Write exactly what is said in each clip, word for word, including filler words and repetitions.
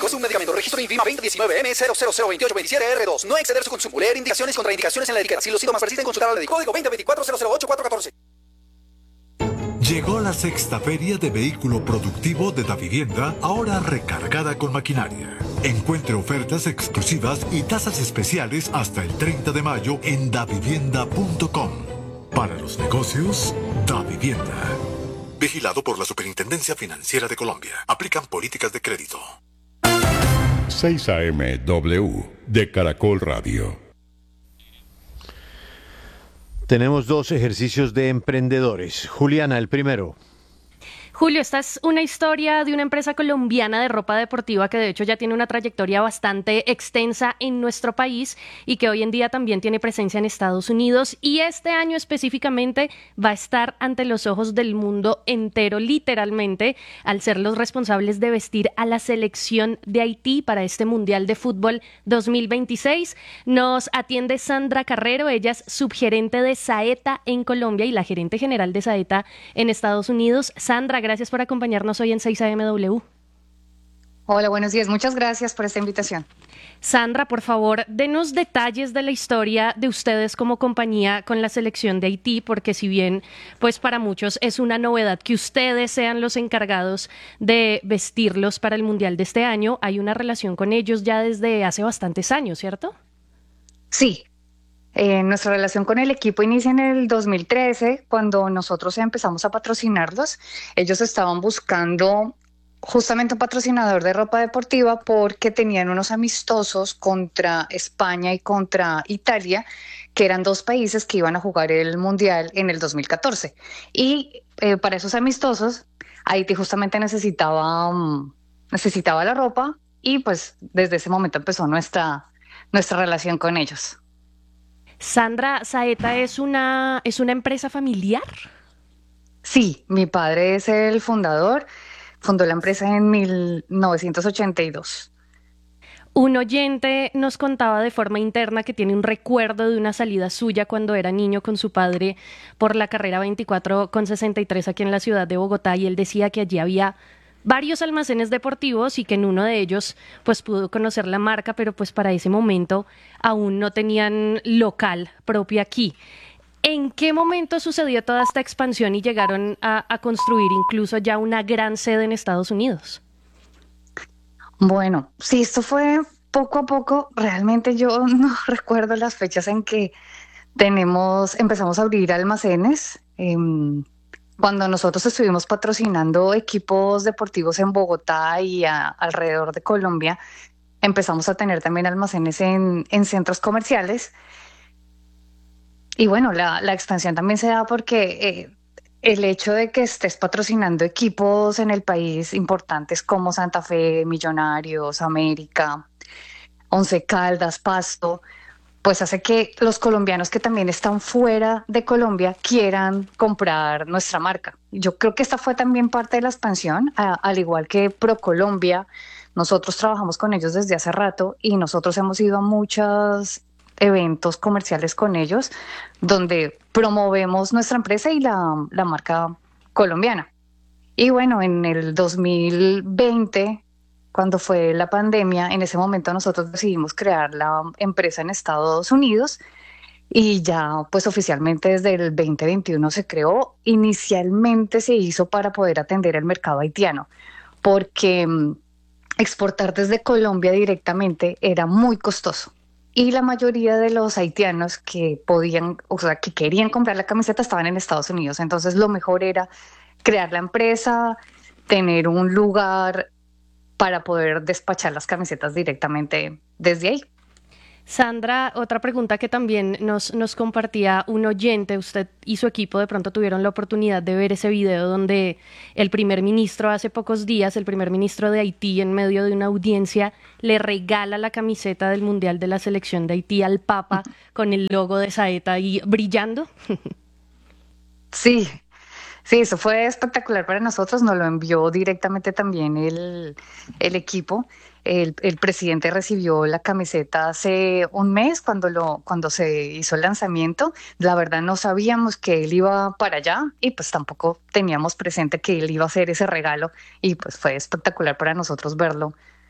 específicos de un medicamento. Registro INVIMA veinte diecinueve M cero cero cero veintiocho veintisiete R dos. No exceder su consumo. Leer indicaciones y contraindicaciones en la etiqueta. Si los síntomas persisten, consultar al médico. Código veinte veinticuatro cero cero ocho cuatro catorce. Llegó la sexta feria de vehículo productivo de Davivienda, ahora recargada con maquinaria. Encuentre ofertas exclusivas y tasas especiales hasta el treinta de mayo en davivienda punto com. Para los negocios, Davivienda. Vigilado por la Superintendencia Financiera de Colombia. Aplican políticas de crédito. seis A M W de Caracol Radio. Tenemos dos ejercicios de emprendedores. Juliana, el primero. Julio, esta es una historia de una empresa colombiana de ropa deportiva que de hecho ya tiene una trayectoria bastante extensa en nuestro país y que hoy en día también tiene presencia en Estados Unidos, y este año específicamente va a estar ante los ojos del mundo entero, literalmente, al ser los responsables de vestir a la selección de Haití para este Mundial de Fútbol dos mil veintiséis. Nos atiende Sandra Carrero, ella es subgerente de Saeta en Colombia y la gerente general de Saeta en Estados Unidos. Sandra, gracias por acompañarnos hoy en seis A M W. Hola, buenos días. Muchas gracias por esta invitación. Sandra, por favor, denos detalles de la historia de ustedes como compañía con la selección de Haití, porque si bien, pues para muchos es una novedad que ustedes sean los encargados de vestirlos para el Mundial de este año, hay una relación con ellos ya desde hace bastantes años, ¿cierto? Sí. Eh, nuestra relación con el equipo inicia en el dos mil trece, cuando nosotros empezamos a patrocinarlos. Ellos estaban buscando justamente un patrocinador de ropa deportiva porque tenían unos amistosos contra España y contra Italia, que eran dos países que iban a jugar el Mundial en el dos mil catorce. Y eh, para esos amistosos, Haití justamente necesitaba, um, necesitaba la ropa, y pues desde ese momento empezó nuestra, nuestra relación con ellos. Sandra, ¿Saeta es una, es una empresa familiar? Sí, mi padre es el fundador, fundó la empresa en mil novecientos ochenta y dos. Un oyente nos contaba de forma interna que tiene un recuerdo de una salida suya cuando era niño con su padre por la carrera veinticuatro con sesenta y tres aquí en la ciudad de Bogotá, y él decía que allí había varios almacenes deportivos y que en uno de ellos pues pudo conocer la marca, pero pues para ese momento aún no tenían local propio aquí. ¿En qué momento sucedió toda esta expansión y llegaron a, a construir incluso ya una gran sede en Estados Unidos? Bueno, sí, esto fue poco a poco. Realmente yo no recuerdo las fechas en que tenemos, empezamos a abrir almacenes. Eh, Cuando nosotros estuvimos patrocinando equipos deportivos en Bogotá y a, alrededor de Colombia, empezamos a tener también almacenes en, en centros comerciales. Y bueno, la, la expansión también se da porque eh, el hecho de que estés patrocinando equipos en el país importantes como Santa Fe, Millonarios, América, Once Caldas, Pasto, pues hace que los colombianos que también están fuera de Colombia quieran comprar nuestra marca. Yo creo que esta fue también parte de la expansión, a, al igual que ProColombia. Nosotros trabajamos con ellos desde hace rato y nosotros hemos ido a muchos eventos comerciales con ellos donde promovemos nuestra empresa y la, la marca colombiana. Y bueno, en el dos mil veinte... cuando fue la pandemia, en ese momento nosotros decidimos crear la empresa en Estados Unidos y ya pues oficialmente desde el veinte veintiuno se creó. Inicialmente se hizo para poder atender el mercado haitiano, porque um, exportar desde Colombia directamente era muy costoso. Y la mayoría de los haitianos que podían, o sea, que querían comprar la camiseta estaban en Estados Unidos. Entonces lo mejor era crear la empresa, tener un lugar para poder despachar las camisetas directamente desde ahí. Sandra, otra pregunta que también nos, nos compartía un oyente, usted y su equipo de pronto tuvieron la oportunidad de ver ese video donde el primer ministro hace pocos días, el primer ministro de Haití, en medio de una audiencia, le regala la camiseta del Mundial de la selección de Haití al Papa con el logo de Saeta ahí brillando. Sí, sí, eso fue espectacular para nosotros, nos lo envió directamente también el, el equipo. El, el presidente recibió la camiseta hace un mes cuando, lo, cuando se hizo el lanzamiento. La verdad no sabíamos que él iba para allá y pues tampoco teníamos presente que él iba a hacer ese regalo y pues fue espectacular para nosotros verlo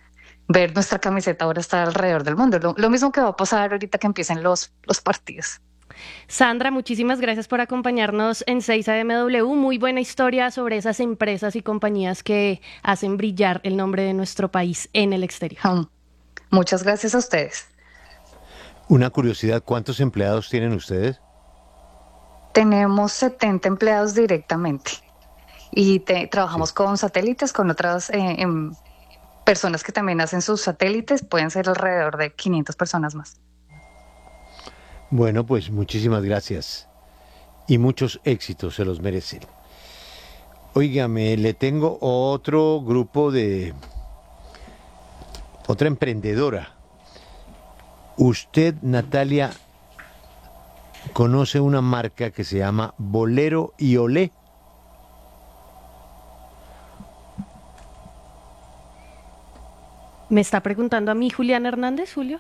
ver nuestra camiseta ahora estar alrededor del mundo. Lo, lo mismo que va a pasar ahorita que empiecen los, los partidos. Sandra, muchísimas gracias por acompañarnos en seis A M W. Muy buena historia sobre esas empresas y compañías que hacen brillar el nombre de nuestro país en el exterior. Um, muchas gracias a ustedes. Una curiosidad, ¿cuántos empleados tienen ustedes? Tenemos setenta empleados directamente y te, trabajamos sí. con satélites, con otras eh, em, personas que también hacen sus satélites. Pueden ser alrededor de quinientas personas más. Bueno, pues muchísimas gracias y muchos éxitos, se los merecen. Óigame, le tengo otro grupo de... otra emprendedora. Usted, Natalia, conoce una marca que se llama Bolero y Olé. ¿Me está preguntando a mí Juliana Hernández, Julio?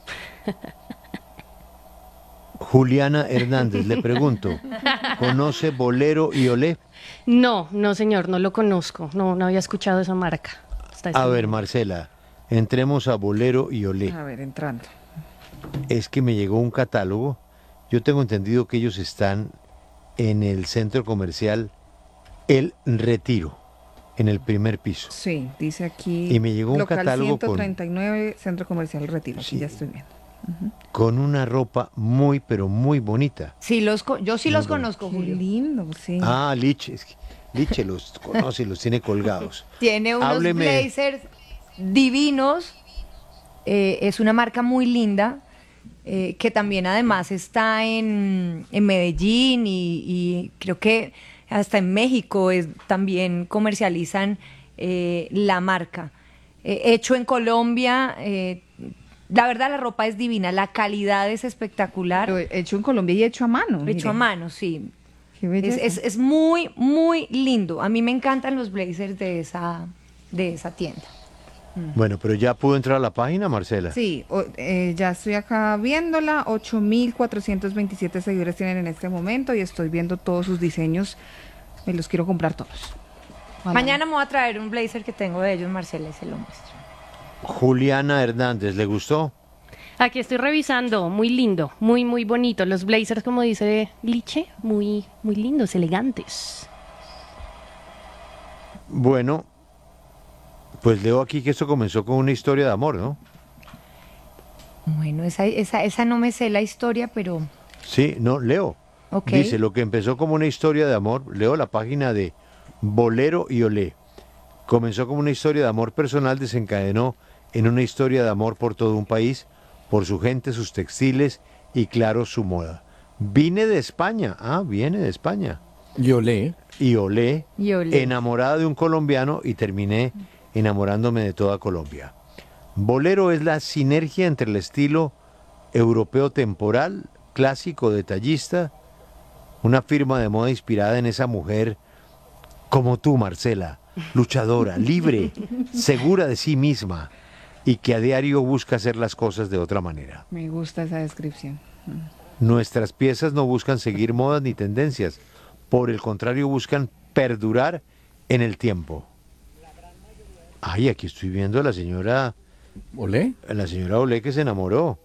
Juliana Hernández, le pregunto, ¿conoce Bolero y Olé? No, no señor, no lo conozco, no, no había escuchado esa marca. A ver, Marcela, entremos a Bolero y Olé. A ver, entrando. Es que me llegó un catálogo, yo tengo entendido que ellos están en el centro comercial El Retiro, en el primer piso. Sí, dice aquí, y me llegó un local catálogo ciento treinta y nueve, con... Centro Comercial Retiro, sí, aquí ya estoy viendo. Uh-huh. Con una ropa muy, pero muy bonita. Sí, los yo sí muy los bueno. conozco, Julio. Qué lindo, sí. Ah, Liche, Liche los conoce y los tiene colgados. Tiene unos Hábleme. blazers divinos, eh, es una marca muy linda, eh, que también además está en, en Medellín y, y creo que hasta en México es, también comercializan eh, la marca. Eh, hecho en Colombia... Eh, La verdad, la ropa es divina, la calidad es espectacular. Pero hecho en Colombia y hecho a mano. Hecho mire. a mano, sí. Qué belleza. Es, es, es muy, muy lindo. A mí me encantan los blazers de esa, de esa tienda. Bueno, pero ya pudo entrar a la página, Marcela. Sí, o, eh, ya estoy acá viéndola. ocho mil cuatrocientos veintisiete seguidores tienen en este momento y estoy viendo todos sus diseños. Me los quiero comprar todos. Ojalá. Mañana me voy a traer un blazer que tengo de ellos, Marcela, y se lo muestro. Juliana Hernández, ¿le gustó? Aquí estoy revisando, muy lindo, muy, muy bonito. Los blazers, como dice Liche, muy, muy lindos, elegantes. Bueno, pues leo aquí que esto comenzó con una historia de amor, ¿no? Bueno, esa, esa, esa no me sé la historia, pero... Sí, no, leo. Okay. Dice, lo que empezó como una historia de amor, leo la página de Bolero y Olé. Comenzó como una historia de amor personal, desencadenó en una historia de amor por todo un país, por su gente, sus textiles y, claro, su moda. Vine de España. Ah, viene de España. Y olé. Y olé, y olé. Enamorada de un colombiano y terminé enamorándome de toda Colombia. Bolero es la sinergia entre el estilo europeo temporal, clásico, detallista, una firma de moda inspirada en esa mujer como tú, Marcela, luchadora, libre, segura de sí misma y que a diario busca hacer las cosas de otra manera. Me gusta esa descripción. Nuestras piezas no buscan seguir modas ni tendencias, por el contrario buscan perdurar en el tiempo. Ay, aquí estoy viendo a la señora Olé. A la señora Olé que se enamoró.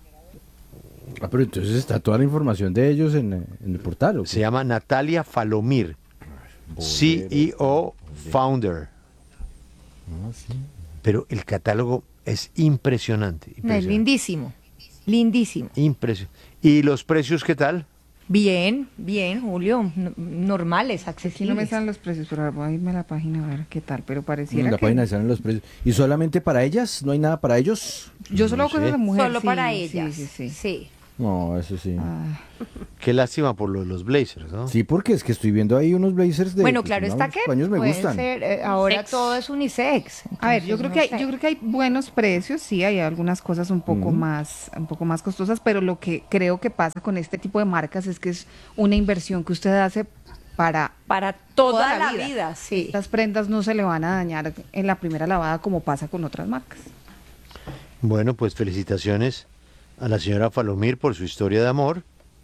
Ah, pero entonces está toda la información de ellos en, en el portal. ¿o qué? Se llama Natalia Falomir, Bolero, C E O, Bolero. Founder. Ah, sí. Pero el catálogo es impresionante. impresionante. Es lindísimo, lindísimo. Impresionante. ¿Y los precios qué tal? Bien, bien, Julio, no, normales, accesibles. Aquí no me salen los precios, pero voy a irme a la página a ver qué tal, pero pareciera en la que... página salen los precios. ¿Y solamente para ellas? ¿No hay nada para ellos? Yo solo hago no cosas de mujer. Solo sí, para sí, ellas, sí, sí, sí. No, eso sí. Ah. Qué lástima por los, los blazers, ¿no? Sí, porque es que estoy viendo ahí unos blazers de... Bueno, pues, claro no, está que españoles me pueden gustan. ser, eh, ahora Sex. todo es unisex. A ver, yo creo no que hay, sé. yo creo que hay buenos precios, sí, hay algunas cosas un poco Mm. más, un poco más costosas, pero lo que creo que pasa con este tipo de marcas es que es una inversión que usted hace para Para toda, toda la la vida, vida. sí. Estas prendas no se le van a dañar en la primera lavada como pasa con otras marcas. Bueno, pues felicitaciones a la señora Falomir por su historia de amor.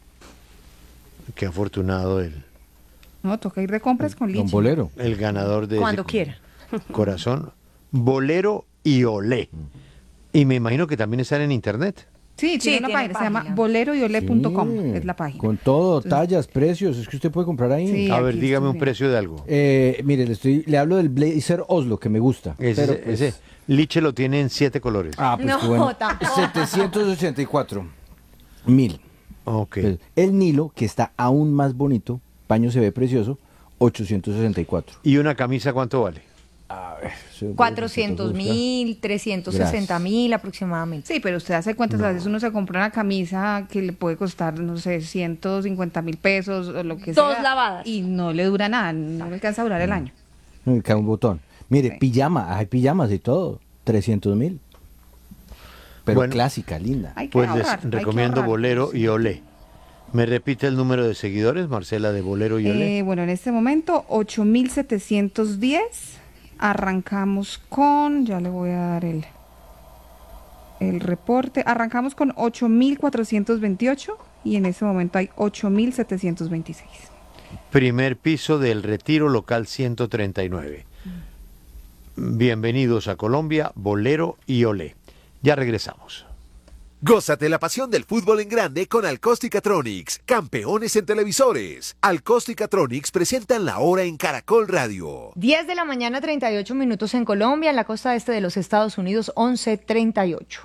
Qué afortunado el, No, toca ir de compras con Don Liche. Bolero. el ganador de Cuando ese quiera. corazón. Bolero y Olé. Y me imagino que también están en internet. Sí, tiene Sí, una tiene página, se llama página. bolero y olé punto com, Sí, es la página. Con todo, tallas, precios, es que usted puede comprar ahí. Sí. A ver, aquí dígame estoy un viendo. precio de algo. Eh, mire, le, estoy, le hablo del Blazer Oslo, que me gusta. Ese, pero, pues, ese Liche lo tiene en siete colores. Ah, pues No, qué bueno. tampoco. setecientos ochenta y cuatro mil. Ok. Pues, el Nilo, que está aún más bonito, paño se ve precioso, ochocientos sesenta y cuatro. ¿Y una camisa cuánto vale? A ver, eso es cuatrocientos lo que busca. mil, trescientos sesenta mil aproximadamente. Sí, pero usted hace cuentas, a veces uno se compra una camisa que le puede costar, no sé, ciento cincuenta mil pesos o lo que sea. Dos lavadas. Y no le dura nada, no le alcanza a durar el año. No, cae un botón. Mire, Sí. pijama, hay pijamas y todo, trescientos mil. Pero Bueno. clásica, linda. Hay que Pues ahorrar, hay les que recomiendo ahorrar. Bolero y Olé. ¿Me repite el número de seguidores, Marcela, de Bolero y Olé? Eh, bueno, en este momento ocho mil setecientos diez. Arrancamos con, ya le voy a dar el, el reporte. Arrancamos con ocho mil cuatrocientos veintiocho y en este momento hay ocho mil setecientos veintiséis. Primer piso del Retiro Local ciento treinta y nueve. Bienvenidos a Colombia, Bolero y Olé. Ya regresamos. Gózate la pasión del fútbol en grande con Alcosticatronics, campeones en televisores. Alcosticatronics presentan la hora en Caracol Radio. diez de la mañana, treinta y ocho minutos en Colombia, en la costa este de los Estados Unidos, once treinta y ocho.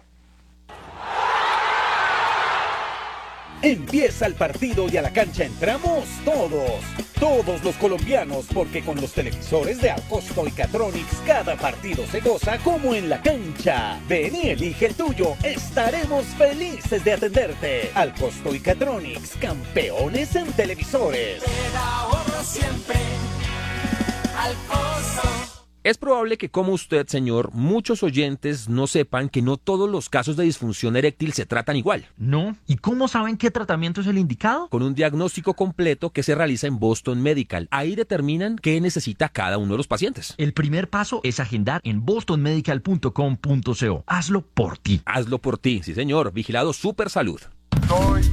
Empieza el partido y a la cancha entramos todos, todos los colombianos, porque con los televisores de Alcosto y Catronics cada partido se goza como en la cancha. Ven y elige el tuyo, estaremos felices de atenderte. Alcosto y Catronics, campeones en televisores. Es probable que, como usted, señor, muchos oyentes no sepan que no todos los casos de disfunción eréctil se tratan igual. No. ¿Y cómo saben qué tratamiento es el indicado? Con un diagnóstico completo que se realiza en Boston Medical. Ahí determinan qué necesita cada uno de los pacientes. El primer paso es agendar en boston medical punto com punto co. Hazlo por ti. Hazlo por ti, sí señor. Vigilado Super Salud.